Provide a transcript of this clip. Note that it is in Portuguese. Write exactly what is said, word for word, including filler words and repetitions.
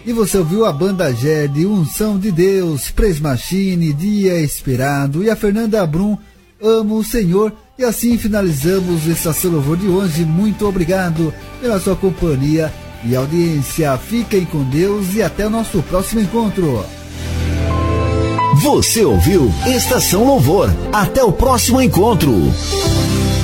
E você ouviu a banda Gerd, Unção de Deus, Praise Machine, Dia Esperado, e a Fernanda Brum, Amo o Senhor. E assim finalizamos Estação Louvor de hoje. Muito obrigado pela sua companhia e audiência. Fiquem com Deus e até o nosso próximo encontro. Você ouviu Estação Louvor. Até o próximo encontro.